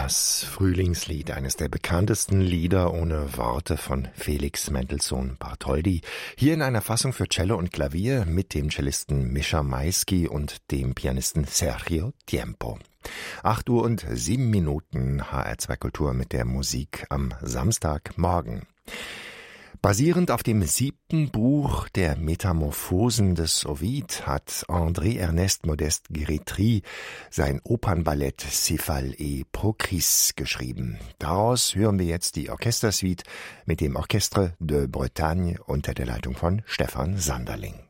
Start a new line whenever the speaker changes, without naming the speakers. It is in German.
Das Frühlingslied, eines der bekanntesten Lieder ohne Worte von Felix Mendelssohn Bartholdy, hier in einer Fassung für Cello und Klavier mit dem Cellisten Mischa Maisky und dem Pianisten Sergio Tiempo. 8:07 HR2 Kultur mit der Musik am Samstagmorgen. Basierend auf dem 7. Buch der Metamorphosen des Ovid hat André-Ernest Modeste Guérétry sein Opernballett Céphale et Procris geschrieben. Daraus hören wir jetzt die Orchestersuite mit dem Orchestre de Bretagne unter der Leitung von Stefan Sanderling.